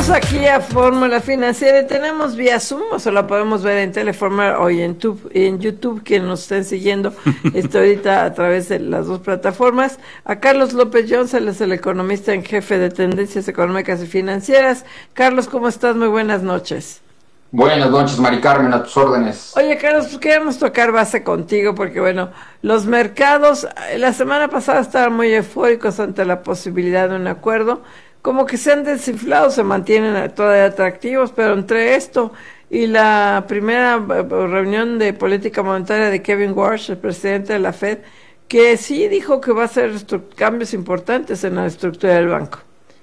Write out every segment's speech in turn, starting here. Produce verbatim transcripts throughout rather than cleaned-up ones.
Regresamos aquí a Fórmula Financiera y tenemos vía Zoom, o sea, la podemos ver en Teleforma o en YouTube, en YouTube, quien nos estén siguiendo esto ahorita a través de las dos plataformas. A Carlos López Jones, él es el economista en jefe de Tendencias Económicas y Financieras. Carlos, ¿cómo estás? Muy buenas noches. Buenas noches, Mari Carmen, a tus órdenes. Oye, Carlos, pues queríamos tocar base contigo porque, bueno, los mercados la semana pasada estaban muy eufóricos ante la posibilidad de un acuerdo, como que se han desinflado, se mantienen todavía atractivos, pero entre esto y la primera reunión de política monetaria de Kevin Warsh, el presidente de la Fed, que sí dijo que va a hacer cambios importantes en la estructura del banco.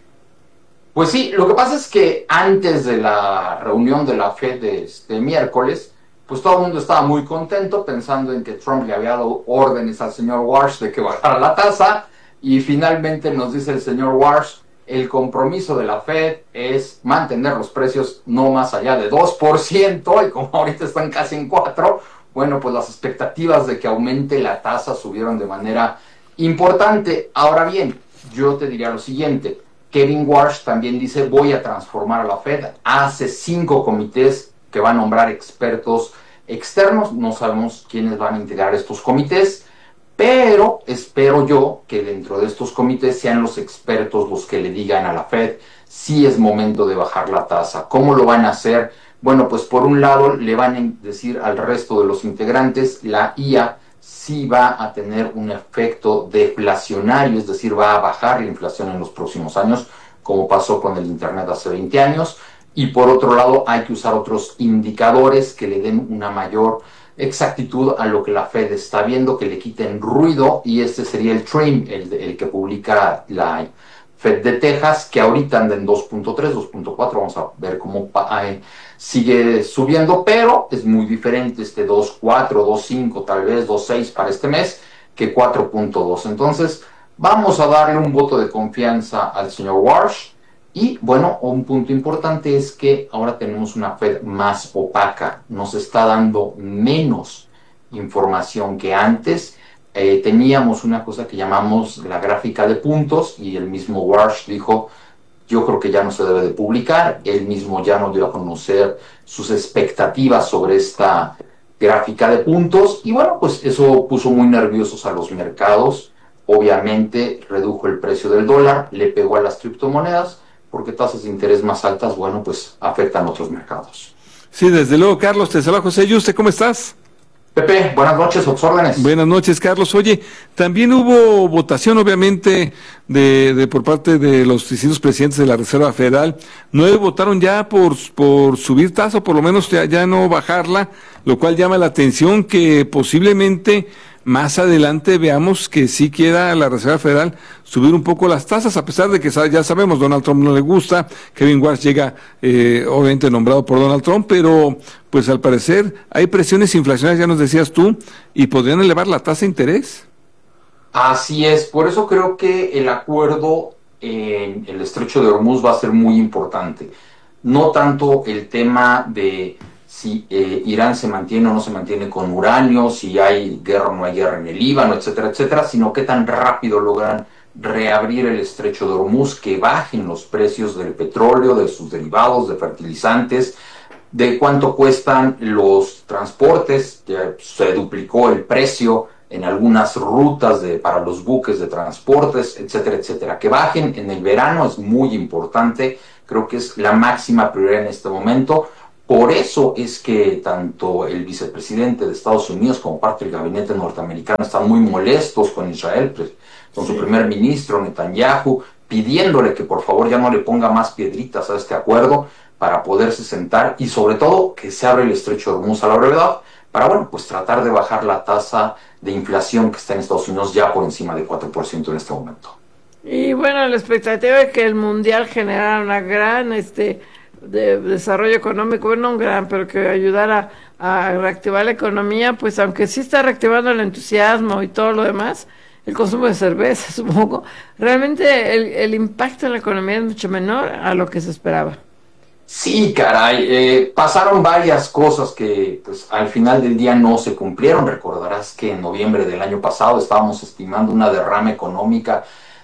Pues sí, lo que pasa es que antes de la reunión de la Fed de este miércoles, pues todo el mundo estaba muy contento pensando en que Trump le había dado órdenes al señor Warsh de que bajara la tasa, y finalmente nos dice el señor Warsh, el compromiso de la Fed es mantener los precios no más allá de dos por ciento, y como ahorita están casi en cuatro por ciento, bueno, pues las expectativas de que aumente la tasa subieron de manera importante. Ahora bien, yo te diría lo siguiente, Kevin Warsh también dice, voy a transformar a la Fed, hace cinco comités que va a nombrar expertos externos, no sabemos quiénes van a integrar estos comités, pero espero yo que dentro de estos comités sean los expertos los que le digan a la Fed si es momento de bajar la tasa. ¿Cómo lo van a hacer? Bueno, pues por un lado le van a decir al resto de los integrantes, la I A sí va a tener un efecto deflacionario, es decir, va a bajar la inflación en los próximos años, como pasó con el Internet hace veinte años, y por otro lado hay que usar otros indicadores que le den una mayor exactitud a lo que la Fed está viendo, que le quiten ruido, y este sería el TRIM, el, el que publica la Fed de Texas, que ahorita anda en dos punto tres, dos punto cuatro, vamos a ver cómo eh, sigue subiendo, pero es muy diferente este dos punto cuatro, dos punto cinco, tal vez dos punto seis para este mes, que cuatro punto dos. Entonces, vamos a darle un voto de confianza al señor Warsh. Y bueno, un punto importante es que ahora tenemos una Fed más opaca, nos está dando menos información que antes. Eh, teníamos una cosa que llamamos la gráfica de puntos, y el mismo Warsh dijo, yo creo que ya no se debe de publicar, él mismo ya no dio a conocer sus expectativas sobre esta gráfica de puntos, y bueno, pues eso puso muy nerviosos a los mercados. Obviamente redujo el precio del dólar, le pegó a las criptomonedas, porque tasas de interés más altas, bueno, pues afectan a otros mercados. Sí, desde luego, Carlos, te saluda José Yuste, ¿cómo estás? Pepe, buenas noches, a tus órdenes. Buenas noches, Carlos. Oye, también hubo votación, obviamente, de, de por parte de los distintos presidentes de la Reserva Federal. Nueve votaron ya por, por subir tasa, o por lo menos ya, ya no bajarla, lo cual llama la atención que posiblemente más adelante veamos que sí quiera la Reserva Federal subir un poco las tasas, a pesar de que ya sabemos, Donald Trump no le gusta, Kevin Warsh llega eh, obviamente nombrado por Donald Trump, pero pues al parecer hay presiones inflacionarias, ya nos decías tú, y podrían elevar la tasa de interés. Así es, por eso creo que el acuerdo en el Estrecho de Hormuz va a ser muy importante. No tanto el tema de si eh, Irán se mantiene o no se mantiene con uranio, si hay guerra o no hay guerra en el Líbano, etcétera, etcétera, sino qué tan rápido logran reabrir el Estrecho de Hormuz, que bajen los precios del petróleo, de sus derivados, de fertilizantes, de cuánto cuestan los transportes, ya se duplicó el precio en algunas rutas de, para los buques de transportes, etcétera, etcétera. Que bajen en el verano es muy importante, creo que es la máxima prioridad en este momento. Por eso es que tanto el vicepresidente de Estados Unidos como parte del gabinete norteamericano están muy molestos con Israel, con su primer ministro Netanyahu, pidiéndole que por favor ya no le ponga más piedritas a este acuerdo para poderse sentar, y sobre todo que se abra el Estrecho de Hormuz a la brevedad para, bueno, pues tratar de bajar la tasa de inflación que está en Estados Unidos ya por encima del cuatro por ciento en este momento. Y bueno, la expectativa es que el Mundial generara una gran este de desarrollo económico, bueno, un gran, pero que ayudara a reactivar la economía, pues aunque sí está reactivando el entusiasmo y todo lo demás, el consumo de cerveza, supongo, realmente el, el impacto en la economía es mucho menor a lo que se esperaba. Sí, caray, eh, pasaron varias cosas que pues al final del día no se cumplieron. Recordarás que en noviembre del año pasado estábamos estimando una derrama económica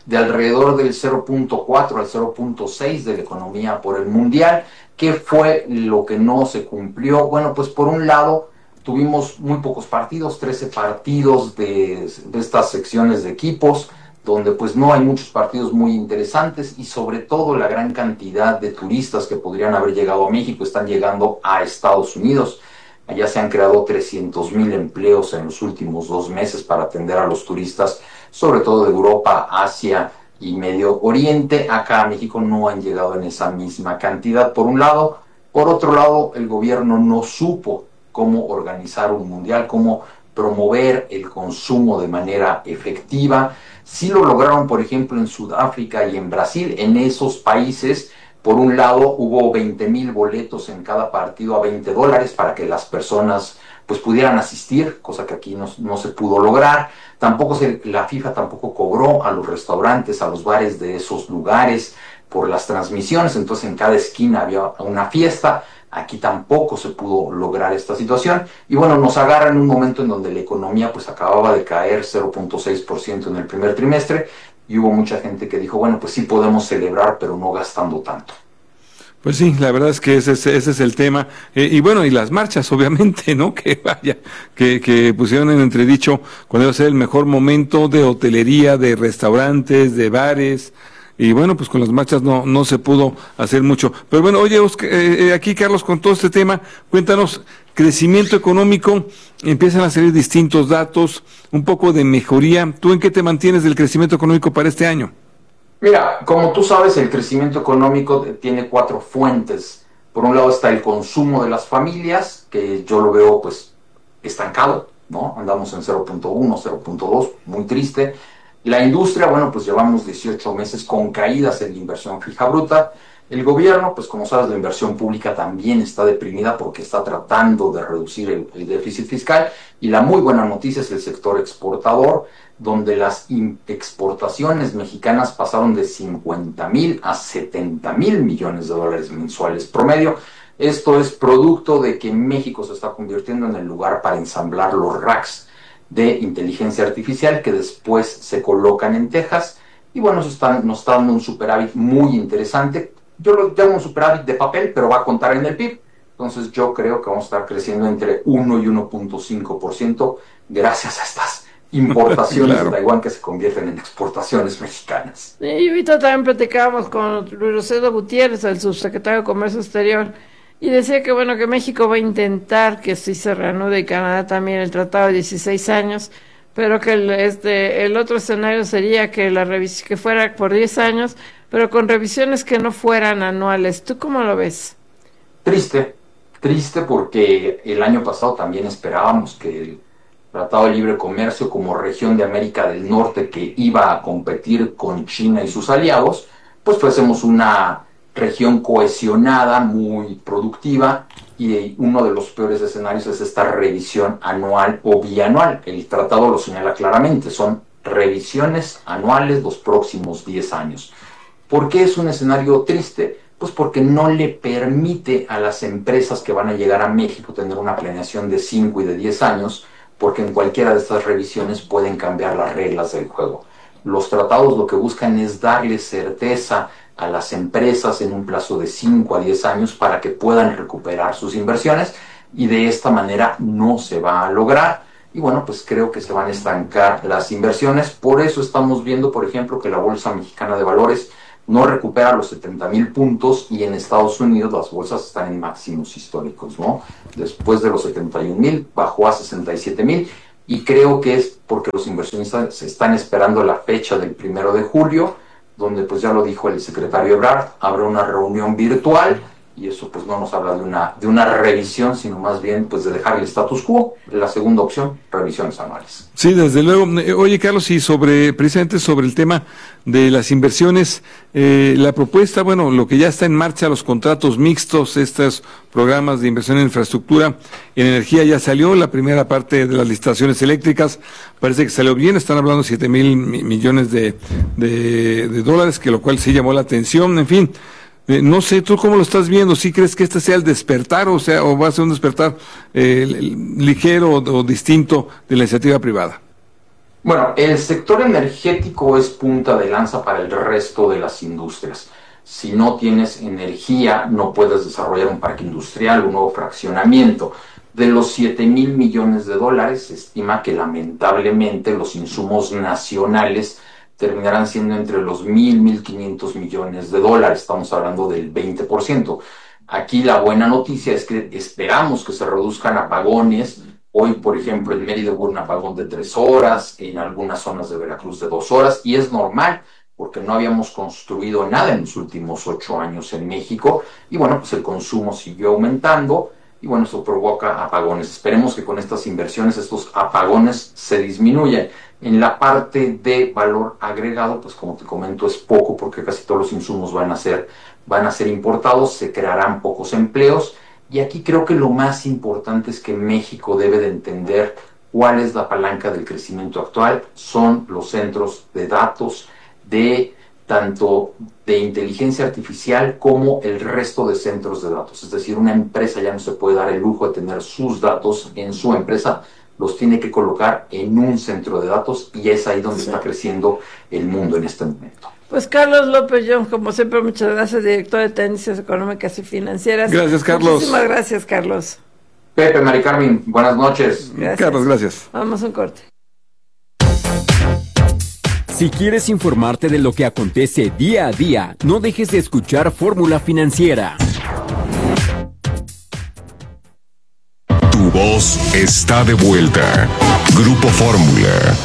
de alrededor del cero punto cuatro al cero punto seis de la economía por el mundial. ¿Qué fue lo que no se cumplió? Bueno, pues por un lado tuvimos muy pocos partidos, trece partidos de, de estas secciones de equipos, donde pues no hay muchos partidos muy interesantes, y sobre todo la gran cantidad de turistas que podrían haber llegado a México están llegando a Estados Unidos. Allá se han creado trescientos mil empleos en los últimos dos meses para atender a los turistas, sobre todo de Europa, Asia y Medio Oriente. Acá a México no han llegado en esa misma cantidad, por un lado. Por otro lado, el gobierno no supo cómo organizar un mundial, cómo promover el consumo de manera efectiva. Sí lo lograron, por ejemplo, en Sudáfrica y en Brasil. En esos países, por un lado, hubo veinte mil boletos en cada partido a veinte dólares para que las personas pues pudieran asistir, cosa que aquí no, no se pudo lograr. Tampoco se, la FIFA tampoco cobró a los restaurantes, a los bares de esos lugares por las transmisiones, entonces en cada esquina había una fiesta. Aquí tampoco se pudo lograr esta situación, y bueno, nos agarra en un momento en donde la economía pues acababa de caer cero punto seis por ciento en el primer trimestre, y hubo mucha gente que dijo, bueno, pues sí podemos celebrar, pero no gastando tanto. Pues sí, la verdad es que ese es, ese es el tema. Eh, y bueno, y las marchas, obviamente, ¿no? Que vaya, que, que pusieron en entredicho cuál iba a ser el mejor momento de hotelería, de restaurantes, de bares. Y bueno, pues con las marchas no no se pudo hacer mucho. Pero bueno, oye, Oscar, eh, aquí Carlos, con todo este tema, cuéntanos, crecimiento económico, empiezan a salir distintos datos, un poco de mejoría. ¿Tú en qué te mantienes del crecimiento económico para este año? Mira, como tú sabes, el crecimiento económico tiene cuatro fuentes. Por un lado está el consumo de las familias, que yo lo veo pues estancado, ¿no? Andamos en cero punto uno, cero punto dos, muy triste. La industria, bueno, pues llevamos dieciocho meses con caídas en la inversión fija bruta. El gobierno, pues como sabes, la inversión pública también está deprimida porque está tratando de reducir el, el déficit fiscal. Y la muy buena noticia es el sector exportador, donde las exportaciones mexicanas pasaron de cincuenta mil a setenta mil millones de dólares mensuales promedio. Esto es producto de que México se está convirtiendo en el lugar para ensamblar los racks de inteligencia artificial que después se colocan en Texas, y bueno, eso está, nos está dando un superávit muy interesante. Yo lo llamo un superávit de papel, pero va a contar en el P I B. Entonces yo creo que vamos a estar creciendo entre uno y uno punto cinco por ciento gracias a estas importaciones claro. de Taiwán que se convierten en exportaciones mexicanas. Y ahorita también platicábamos con Roseldo Gutiérrez, el subsecretario de Comercio Exterior, y decía que bueno, que México va a intentar que sí se reanude, y Canadá también, el tratado de dieciséis años, pero que el, este, el otro escenario sería que la revisión que fuera por diez años, pero con revisiones que no fueran anuales. ¿Tú cómo lo ves? Triste, triste porque el año pasado también esperábamos que el Tratado de Libre Comercio, como región de América del Norte que iba a competir con China y sus aliados, pues fuésemos una región cohesionada, muy productiva, y uno de los peores escenarios es esta revisión anual o bianual. El tratado lo señala claramente, son revisiones anuales los próximos diez años. ¿Por qué es un escenario triste? Pues porque no le permite a las empresas que van a llegar a México tener una planeación de cinco y de diez años, porque en cualquiera de estas revisiones pueden cambiar las reglas del juego. Los tratados lo que buscan es darle certeza a las empresas en un plazo de cinco a diez años para que puedan recuperar sus inversiones, y de esta manera no se va a lograr. Y bueno, pues creo que se van a estancar las inversiones. Por eso estamos viendo, por ejemplo, que la Bolsa Mexicana de Valores no recupera los setenta mil puntos, y en Estados Unidos las bolsas están en máximos históricos, ¿no? Después de los setenta y un mil bajó a sesenta y siete mil, y creo que es porque los inversionistas se están esperando la fecha del primero de julio, donde pues ya lo dijo el secretario Ebrard, habrá una reunión virtual, y eso pues no nos habla de una, de una revisión, sino más bien pues de dejar el status quo. La segunda opción, revisiones anuales. Sí, desde luego. Oye, Carlos, y sobre, precisamente sobre el tema de las inversiones, eh, la propuesta, bueno, lo que ya está en marcha, los contratos mixtos, estos programas de inversión en infraestructura, en energía ya salió, la primera parte de las licitaciones eléctricas, parece que salió bien, están hablando de siete mil millones de, de, de dólares, que lo cual sí llamó la atención, en fin. Eh, no sé, ¿tú cómo lo estás viendo? ¿Sí crees que este sea el despertar, o sea, o va a ser un despertar eh, ligero o, o distinto de la iniciativa privada? Bueno, el sector energético es punta de lanza para el resto de las industrias. Si no tienes energía, no puedes desarrollar un parque industrial, un nuevo fraccionamiento. De los siete mil millones de dólares, se estima que lamentablemente los insumos nacionales terminarán siendo entre los mil, mil quinientos millones de dólares. Estamos hablando del veinte por ciento. Aquí la buena noticia es que esperamos que se reduzcan apagones. Hoy, por ejemplo, en Mérida hubo un apagón de tres horas, en algunas zonas de Veracruz de dos horas, y es normal, porque no habíamos construido nada en los últimos ocho años en México, y bueno, pues el consumo siguió aumentando, y bueno, eso provoca apagones. Esperemos que con estas inversiones estos apagones se disminuyan. En la parte de valor agregado, pues como te comento, es poco, porque casi todos los insumos van a ser, van a ser importados, se crearán pocos empleos, y aquí creo que lo más importante es que México debe de entender cuál es la palanca del crecimiento actual. Son los centros de datos, de tanto de inteligencia artificial como el resto de centros de datos. Es decir, una empresa ya no se puede dar el lujo de tener sus datos en su empresa, los tiene que colocar en un centro de datos, y es ahí donde sí está creciendo el mundo en este momento. Pues Carlos López Young, como siempre, muchas gracias, director de Tendencias Económicas y Financieras. Gracias, Carlos. Muchísimas gracias, Carlos. Pepe, Mari Carmen, buenas noches. Gracias. Carlos, gracias. Vamos a un corte. Si quieres informarte de lo que acontece día a día, no dejes de escuchar Fórmula Financiera. Tu voz está de vuelta. Grupo Fórmula.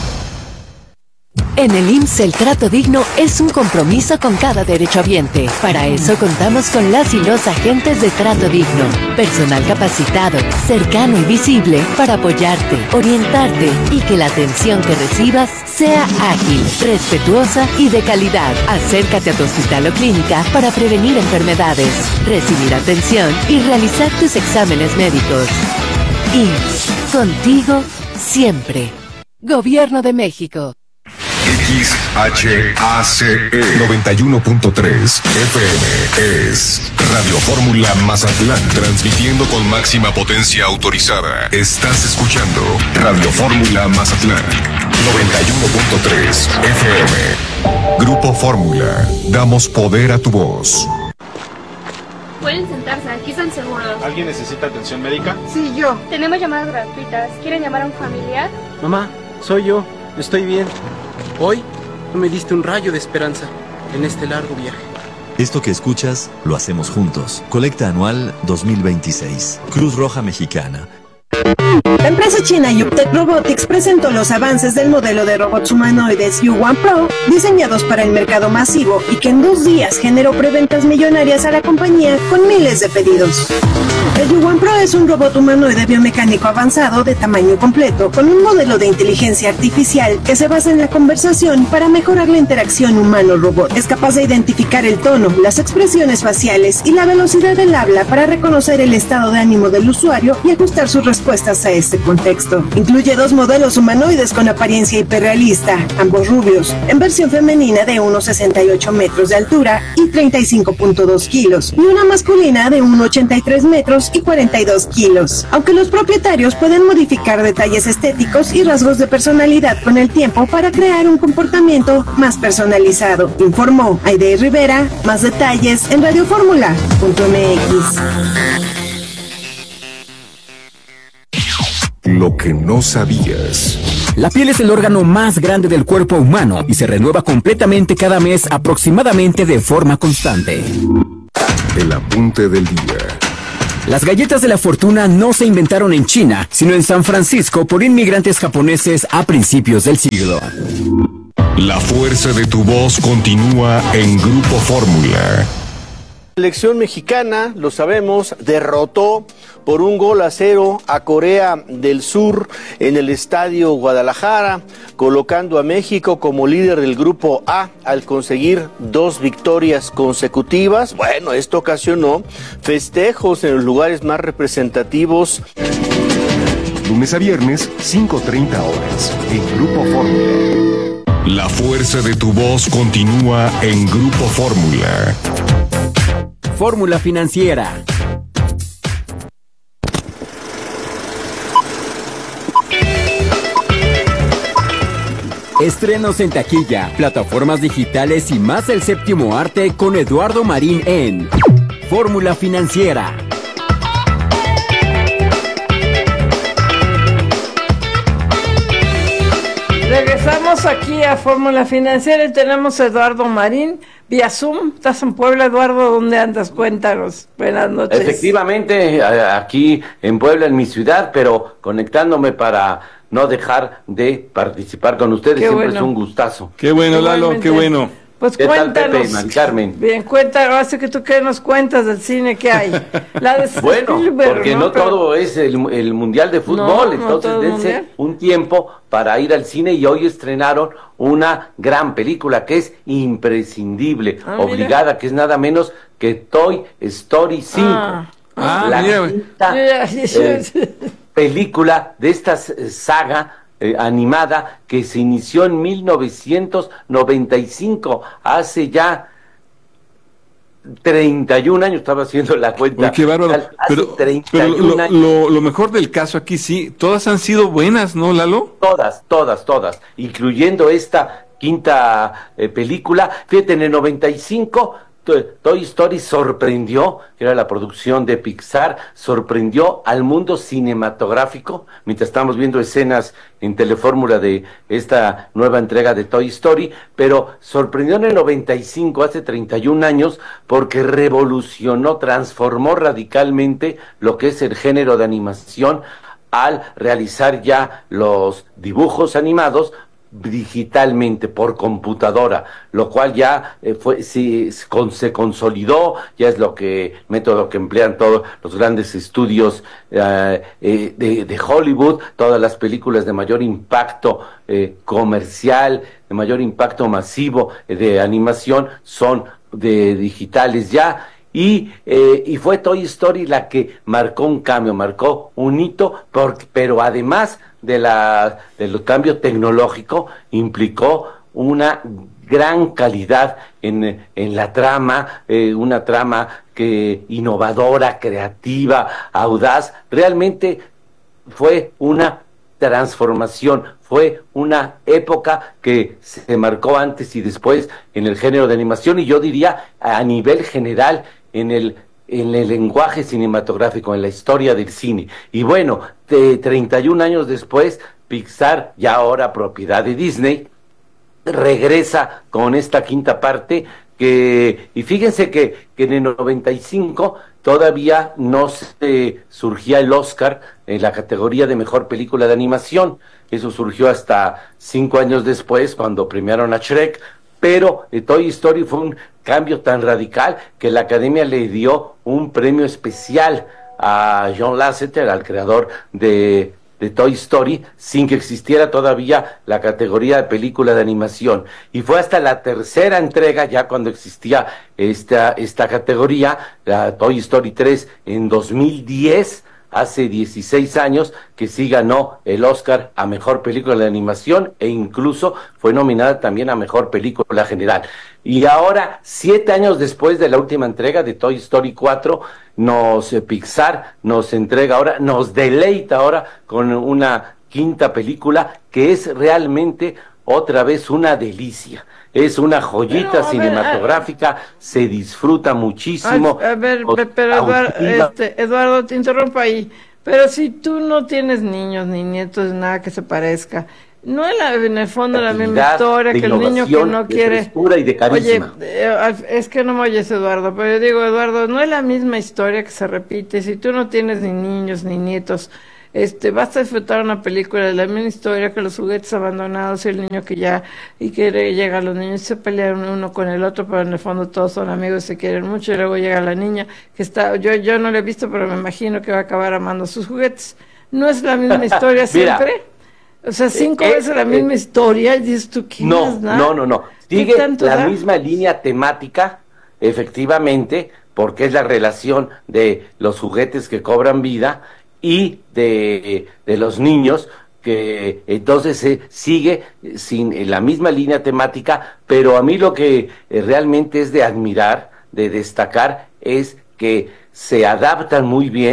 En el I M S S el trato digno es un compromiso con cada derechohabiente. Para eso contamos con las y los agentes de trato digno. Personal capacitado, cercano y visible para apoyarte, orientarte y que la atención que recibas sea ágil, respetuosa y de calidad. Acércate a tu hospital o clínica para prevenir enfermedades, recibir atención y realizar tus exámenes médicos. I M S S, contigo siempre. Gobierno de México. X H A C E noventa y uno punto tres F M es Radio Fórmula Mazatlán, transmitiendo con máxima potencia autorizada. Estás escuchando Radio Fórmula Mazatlán noventa y uno punto tres F M. Grupo Fórmula, damos poder a tu voz. Pueden sentarse, aquí están seguros. ¿Alguien necesita atención médica? Sí, yo. Tenemos llamadas gratuitas. ¿Quieren llamar a un familiar? Mamá, soy yo. Estoy bien. Hoy tú me diste un rayo de esperanza en este largo viaje. Esto que escuchas, lo hacemos juntos. Colecta anual dos mil veintiséis. Cruz Roja Mexicana. La empresa china Yuktech Robotics presentó los avances del modelo de robots humanoides U uno Pro, diseñados para el mercado masivo y que en dos días generó preventas millonarias a la compañía con miles de pedidos. El U uno Pro es un robot humanoide biomecánico avanzado de tamaño completo, con un modelo de inteligencia artificial que se basa en la conversación para mejorar la interacción humano-robot. Es capaz de identificar el tono, las expresiones faciales y la velocidad del habla para reconocer el estado de ánimo del usuario y ajustar sus respuestas a este contexto. Incluye dos modelos humanoides con apariencia hiperrealista, ambos rubios, en versión femenina de uno coma sesenta y ocho metros de altura y treinta y cinco punto dos kilos, y una masculina de uno coma ochenta y tres metros y cuarenta y dos kilos. Aunque los propietarios pueden modificar detalles estéticos y rasgos de personalidad con el tiempo para crear un comportamiento más personalizado, informó Aide Rivera. Más detalles en radio fórmula punto m x. Lo que no sabías. La piel es el órgano más grande del cuerpo humano y se renueva completamente cada mes, aproximadamente de forma constante. El apunte del día. Las galletas de la fortuna no se inventaron en China, sino en San Francisco por inmigrantes japoneses a principios del siglo. La fuerza de tu voz continúa en Grupo Fórmula. La selección mexicana, lo sabemos, derrotó por un gol a cero a Corea del Sur en el Estadio Guadalajara, colocando a México como líder del Grupo A al conseguir dos victorias consecutivas. Bueno, esto ocasionó festejos en los lugares más representativos. Lunes a viernes, cinco treinta horas, en Grupo Fórmula. La fuerza de tu voz continúa en Grupo Fórmula. Fórmula Financiera. Estrenos en taquilla, plataformas digitales y más del séptimo arte con Eduardo Marín en Fórmula Financiera. Regresamos aquí a Fórmula Financiera y tenemos a Eduardo Marín vía Zoom. ¿Estás en Puebla, Eduardo? ¿Dónde andas? Cuéntanos. Buenas noches. Efectivamente, aquí en Puebla, en mi ciudad, pero conectándome para no dejar de participar con ustedes. Qué Siempre bueno. es un gustazo. Qué bueno, Lalo, qué bueno. Pues ¿Qué tal, cuéntanos. Pepe, Mari Carmen? Bien, cuéntanos, así que tú qué nos cuentas del cine que hay. La de Bueno, Spielberg, porque no, Pero- todo es el, el mundial de fútbol, No, no entonces todo el dense mundial. un tiempo para ir al cine y hoy estrenaron una gran película que es imprescindible, Ah, mira. obligada, que es nada menos que Toy Story cinco. Ah. Ah, la mira, güey. quinta, Ya, ya, ya, eh, ya. película de esta eh, saga eh, animada que se inició en mil novecientos noventa y cinco, hace ya treinta y un años, estaba haciendo la cuenta. Oye, qué bárbaro. Hace Pero, treinta y pero un lo, años. lo, lo mejor del caso aquí sí, todas han sido buenas, ¿no, Lalo? Todas, todas, todas, incluyendo esta quinta eh, película. Fíjate, en el noventa y cinco To- Toy Story sorprendió, que era la producción de Pixar, sorprendió al mundo cinematográfico, mientras estamos viendo escenas en Telefórmula de esta nueva entrega de Toy Story, pero sorprendió en el noventa y cinco, hace treinta y un años, porque revolucionó, transformó radicalmente lo que es el género de animación al realizar ya los dibujos animados digitalmente por computadora, lo cual ya eh, fue sí, se, con, se consolidó, ya es lo que método que emplean todos los grandes estudios eh, eh, de, de Hollywood, todas las películas de mayor impacto eh, comercial, de mayor impacto masivo eh, de animación son de digitales ya. Y, eh, y fue Toy Story la que marcó un cambio, marcó un hito, por, pero además de la del cambio tecnológico, implicó una gran calidad en, en la trama, eh, una trama que innovadora, creativa, audaz. Realmente fue una transformación, fue una época que se marcó antes y después en el género de animación, y yo diría a nivel general en el en el lenguaje cinematográfico, en la historia del cine. Y bueno, de treinta y un años después, Pixar, ya ahora propiedad de Disney, regresa con esta quinta parte que, y fíjense que, que en el noventa y cinco todavía no se surgía el Oscar en la categoría de mejor película de animación. Eso surgió hasta cinco años después, cuando premiaron a Shrek, pero eh, Toy Story fue un cambio tan radical que la Academia le dio un premio especial a John Lasseter, al creador de, de Toy Story, sin que existiera todavía la categoría de película de animación. Y fue hasta la tercera entrega, ya cuando existía esta, esta categoría, la Toy Story tres, en dos mil diez, hace dieciséis años, que sí ganó el Oscar a Mejor Película de Animación e incluso fue nominada también a Mejor Película General. Y ahora, siete años después de la última entrega de Toy Story cuatro, nos eh, Pixar nos entrega ahora, nos deleita ahora con una quinta película que es realmente otra vez una delicia. Es una joyita Pero, a ver, cinematográfica, se disfruta muchísimo. A, a ver, pe- pero Eduardo, este, Eduardo, te interrumpo ahí. Pero si tú no tienes niños ni nietos, nada que se parezca, no es la, en el fondo la misma Creatividad, historia de que el niño que innovación, no de quiere. frescura y de carisma. Oye, eh, al- es que no me oyes, Eduardo, pero yo digo, Eduardo, no es la misma historia que se repite. Si tú no tienes ni niños ni nietos, este, vas a disfrutar una película de la misma historia que los juguetes abandonados y el niño que ya, y que re- llega los niños y se pelean uno con el otro, pero en el fondo todos son amigos, se quieren mucho, y luego llega la niña que está, yo, yo no la he visto, pero me imagino que va a acabar amando sus juguetes. ¿No es la misma historia Mira, siempre? O sea, cinco eh, veces la eh, misma historia, y dices tú, ¿qué No, más da? no, no, no. ¿Qué Sigue tanto la da? misma línea temática, efectivamente, porque es la relación de los juguetes que cobran vida y de, de los niños, que entonces se sigue sin en la misma línea temática, pero a mí lo que eh, realmente es de admirar, de destacar, es que se adaptan muy bien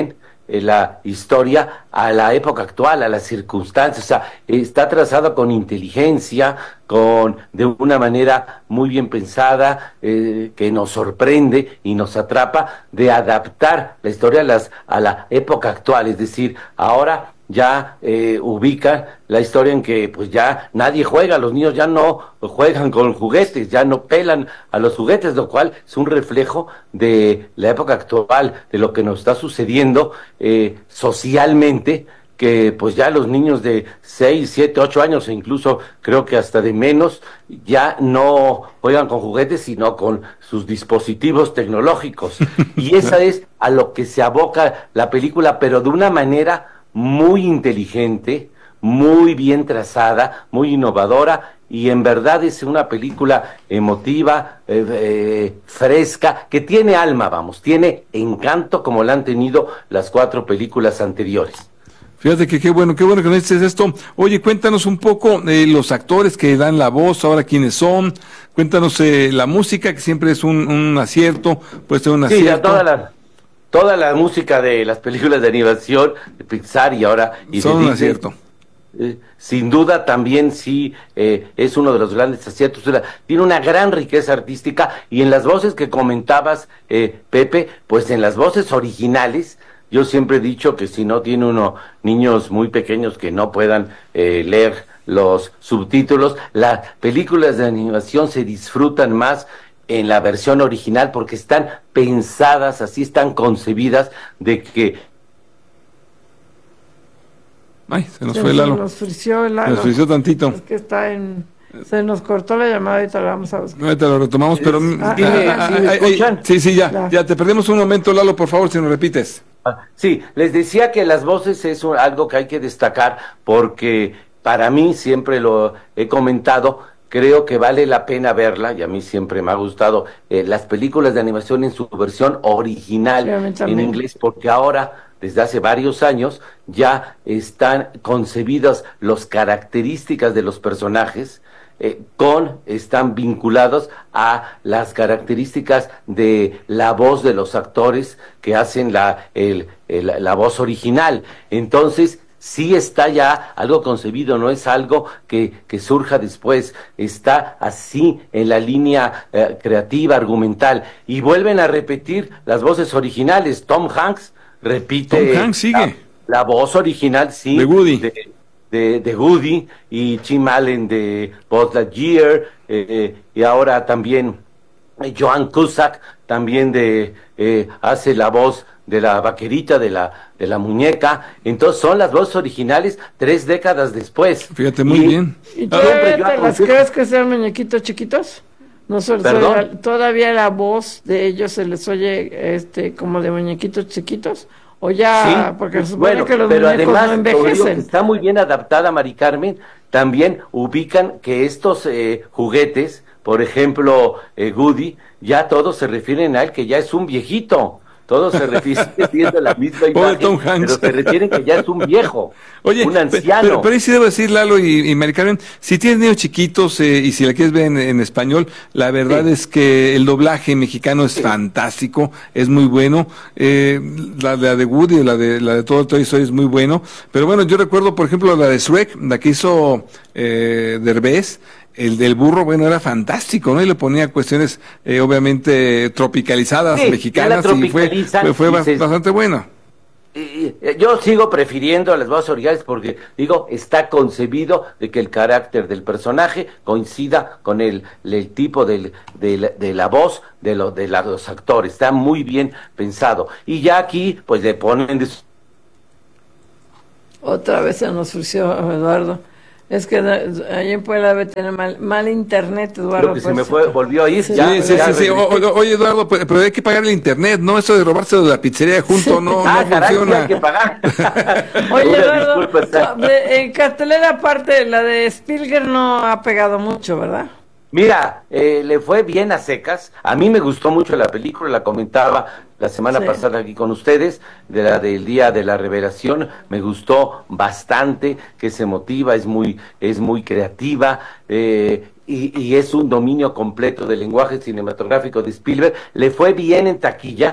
eh, la historia a la época actual, a las circunstancias, o sea, está trazada con inteligencia, con de una manera muy bien pensada, eh, que nos sorprende y nos atrapa, de adaptar la historia a, las, a la época actual, es decir, ahora ya eh, ubican la historia en que pues ya nadie juega, los niños ya no juegan con juguetes, ya no pelan a los juguetes, lo cual es un reflejo de la época actual, de lo que nos está sucediendo eh, socialmente, que pues ya los niños de seis, siete, ocho años, e incluso creo que hasta de menos, ya no juegan con juguetes, sino con sus dispositivos tecnológicos. Y esa es a lo que se aboca la película, pero de una manera muy inteligente, muy bien trazada, muy innovadora, y en verdad es una película emotiva, eh, eh, fresca, que tiene alma, vamos, tiene encanto como la han tenido las cuatro películas anteriores. Fíjate que qué bueno, qué bueno que nos dices esto. Oye, cuéntanos un poco eh, los actores que dan la voz, ahora quiénes son, cuéntanos eh, la música, que siempre es un, un acierto, puede ser un acierto. Sí, ya toda la... Toda la música de las películas de animación de Pixar y ahora y son de un Disney, acierto. Eh, sin duda también sí eh, es uno de los grandes aciertos. Una, tiene una gran riqueza artística, y en las voces que comentabas, eh, Pepe, pues en las voces originales, yo siempre he dicho que si no tiene uno niños muy pequeños que no puedan eh, leer los subtítulos, las películas de animación se disfrutan más en la versión original, porque están pensadas, así están concebidas, de que... Ay, se nos se fue Lalo. Se nos frició el Lalo. Se nos frició tantito. Es que está en... Se nos cortó la llamada y te la vamos a buscar. Ahorita lo retomamos, pero... Ah, ¿sí, ah, ah, ¿sí me ay, escuchan? ay, sí, sí, ya, Ya. ya, te perdemos un momento, Lalo, por favor, si nos repites. Sí, les decía que las voces es un- algo que hay que destacar, porque para mí, siempre lo he comentado, creo que vale la pena verla, y a mí siempre me ha gustado eh, las películas de animación en su versión original Sí, a mí en también. inglés, porque ahora, desde hace varios años, ya están concebidas las características de los personajes, eh, con, están vinculados a las características de la voz de los actores que hacen la, el, el- la voz original. Entonces, sí está ya algo concebido, no es algo que, que surja después, está así en la línea eh, creativa, argumental, y vuelven a repetir las voces originales. Tom Hanks repite Tom Hanks sigue. La, la voz original, sí, De Woody. de, de, de Woody, y Tim Allen de Buzz Lightyear, eh, eh, y ahora también eh, Joan Cusack también de eh, hace la voz de la vaquerita, de la de la muñeca. Entonces son las voces originales tres décadas después. Fíjate, muy Y- bien. ¿Y Siempre todavía yo te las aconsejo- crees que sean muñequitos chiquitos? No se les ¿Perdón? oye la- todavía la voz de ellos se les oye este como de muñequitos chiquitos, o ya, Sí, porque se supone bueno, que los pero muñecos además, no te digo que envejecen. está muy bien adaptada, Mari Carmen. También ubican que estos eh, juguetes, por ejemplo, eh, Woody, ya todos se refieren a él que ya es un viejito. Todos se refieren siendo la misma Pobre imagen, Tom Hanks. pero se refieren que ya es un viejo, Oye, un pe- anciano. pero, pero ahí sí debo decir, Lalo y, y Mari Carmen, si tienes niños chiquitos eh, y si la quieres ver en, en español, la verdad Sí. es que el doblaje mexicano es fantástico, es muy bueno. Eh, la, la de Woody, la de la de todo Toy Story es muy bueno. Pero bueno, yo recuerdo, por ejemplo, la de Shrek, la que hizo eh, Derbez. El del burro, bueno, era fantástico, ¿no? Y le ponía cuestiones, eh, obviamente, tropicalizadas, Sí, ya mexicanas, la y fue, tropicalizan fue, fue y ba- se- bastante bueno. Y, eh, yo sigo prefiriendo las voces originales porque, digo, está concebido de que el carácter del personaje coincida con el, el tipo del, del- de la voz de, lo- de la- los actores. Está muy bien pensado. Y ya aquí, pues le ponen de su- Otra vez se nos frició Eduardo. Es que no- ahí en Puebla debe tener mal, mal internet, Eduardo. Lo que se pues. me fue, volvió a ir. Sí, ya, Sí, sí, ya sí, sí. O- regresé. o- oye, Eduardo, pero, pero hay que pagar el internet, ¿no? Eso de robarse de la pizzería junto no, ah, no caray, sí funciona. hay que pagar. Oye, Una Eduardo, disculpa, no, de- en cartelera aparte, la de Spielberg no ha pegado mucho, ¿verdad? Mira, eh, le fue bien a secas. A mí me gustó mucho la película, la comentaba la semana Sí. pasada aquí con ustedes, de la del Día de la Revelación. Me gustó bastante, que se motiva, es muy, es muy creativa, eh, y, y es un dominio completo del lenguaje cinematográfico de Spielberg. Le fue bien en taquilla.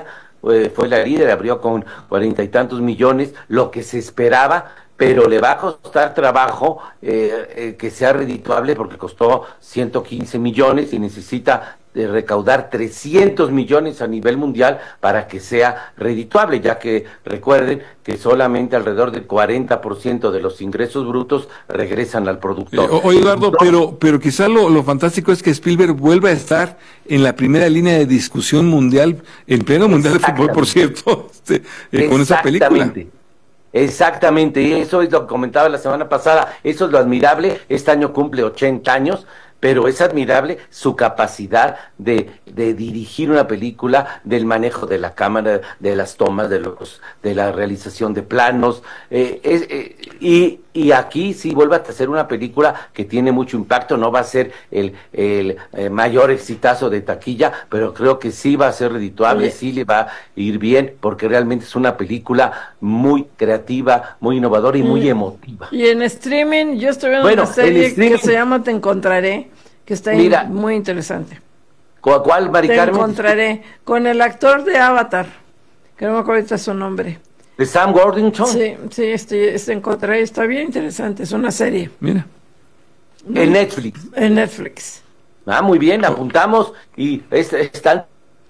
eh, fue la líder, abrió con cuarenta y tantos millones, lo que se esperaba, pero le va a costar trabajo eh, eh, que sea redituable porque costó ciento quince millones y necesita de recaudar trescientos millones a nivel mundial para que sea redituable, ya que recuerden que solamente alrededor del cuarenta por ciento de los ingresos brutos regresan al productor. Eh, oye, Eduardo, pero, pero quizá lo, lo fantástico es que Spielberg vuelva a estar en la primera línea de discusión mundial, en pleno mundial de fútbol, por cierto, este, eh, con esa película. Exactamente, y eso es lo que comentaba la semana pasada, eso es lo admirable, este año cumple ochenta años, pero es admirable su capacidad de, de dirigir una película, del manejo de la cámara, de las tomas, de los, de la realización de planos, eh, es, eh, y, y aquí sí vuelve a hacer una película que tiene mucho impacto, no va a ser el, el, el mayor exitazo de taquilla, pero creo que sí va a ser redituable, sí le va a ir bien, porque realmente es una película muy creativa, muy innovadora y muy emotiva. Y en streaming, yo estoy viendo bueno, una serie streaming, que se llama Te Encontraré, que está mira, in, muy interesante. ¿Cuál, Mari Te Carmen? Encontraré, con el actor de Avatar, que no me acuerdo ahorita su nombre. ¿De Sam Worthington? Sí, sí, este, este Encontraré, está bien interesante, es una serie. Mira. En Netflix. En Netflix. Ah, muy bien, apuntamos y es, están...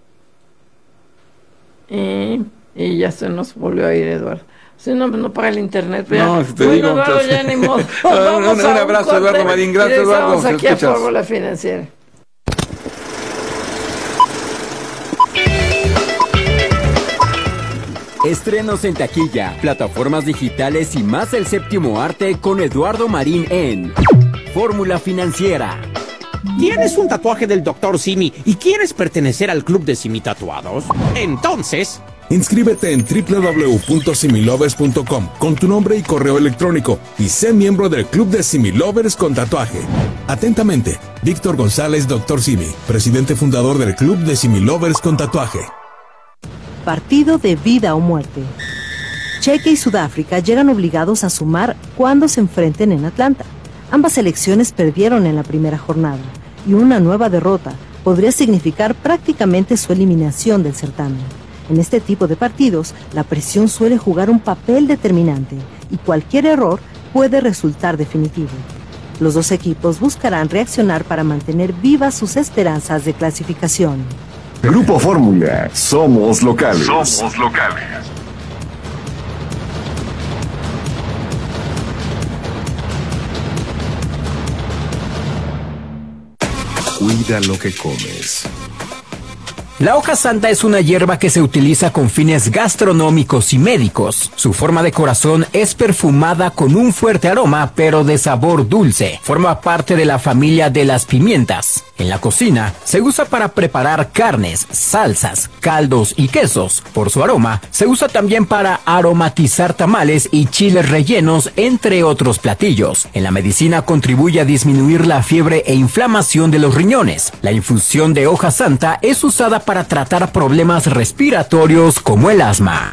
Y, y ya se nos volvió a ir, Eduardo. Si no, no paga el internet. Pero no, ya, si te bueno, digo, Eduardo, entonces... ya ni modo. un, un, un abrazo, un Eduardo Marín. Gracias, Eduardo. Estamos aquí a Fórmula Financiera. Estrenos en taquilla, plataformas digitales y más del séptimo arte con Eduardo Marín en Fórmula Financiera. ¿Tienes un tatuaje del doctor Simi y quieres pertenecer al club de Simi Tatuados? Entonces... inscríbete en doble u doble u doble u punto similovers punto com con tu nombre y correo electrónico y sé miembro del club de Similovers con tatuaje. Atentamente, Víctor González, doctor Simi, presidente fundador del club de Similovers con tatuaje. Partido de vida o muerte. Chequia y Sudáfrica llegan obligados a sumar cuando se enfrenten en Atlanta. Ambas selecciones perdieron en la primera jornada y una nueva derrota podría significar prácticamente su eliminación del certamen. En este tipo de partidos, la presión suele jugar un papel determinante y cualquier error puede resultar definitivo. Los dos equipos buscarán reaccionar para mantener vivas sus esperanzas de clasificación. Grupo Fórmula, somos locales. Somos locales. Cuida lo que comes. La hoja santa es una hierba que se utiliza con fines gastronómicos y médicos. Su forma de corazón es perfumada con un fuerte aroma, pero de sabor dulce. Forma parte de la familia de las pimientas. En la cocina, se usa para preparar carnes, salsas, caldos y quesos. Por su aroma, se usa también para aromatizar tamales y chiles rellenos, entre otros platillos. En la medicina contribuye a disminuir la fiebre e inflamación de los riñones. La infusión de hoja santa es usada para tratar problemas respiratorios como el asma.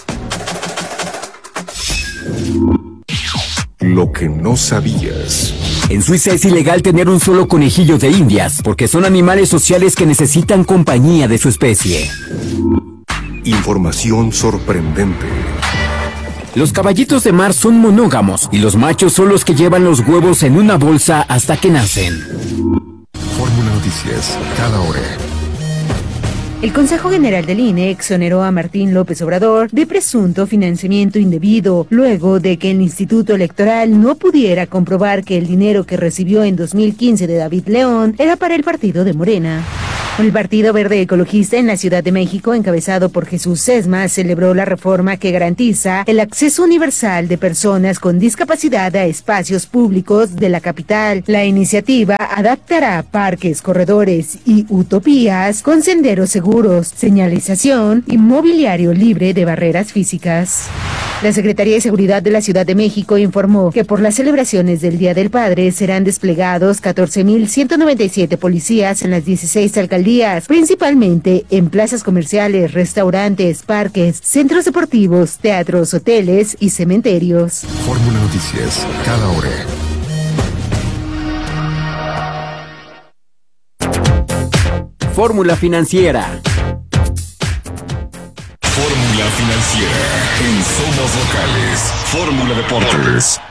Lo que no sabías. En Suiza es ilegal tener un solo conejillo de indias, porque son animales sociales que necesitan compañía de su especie. Información sorprendente. Los caballitos de mar son monógamos y los machos son los que llevan los huevos en una bolsa hasta que nacen. Fórmula Noticias, cada hora. El Consejo General del I N E exoneró a Martín López Obrador de presunto financiamiento indebido, luego de que el Instituto Electoral no pudiera comprobar que el dinero que recibió en dos mil quince de David León era para el partido de Morena. El Partido Verde Ecologista en la Ciudad de México, encabezado por Jesús Sesma, celebró la reforma que garantiza el acceso universal de personas con discapacidad a espacios públicos de la capital. La iniciativa adaptará parques, corredores y utopías con senderos seguros, señalización y mobiliario libre de barreras físicas. La Secretaría de Seguridad de la Ciudad de México informó que por las celebraciones del Día del Padre serán desplegados catorce mil ciento noventa y siete policías en las dieciséis alcaldías, principalmente en plazas comerciales, restaurantes, parques, centros deportivos, teatros, hoteles y cementerios. Fórmula Noticias, cada hora. Fórmula Financiera. Fórmula Financiera en Somos Locales. Fórmula Deportes.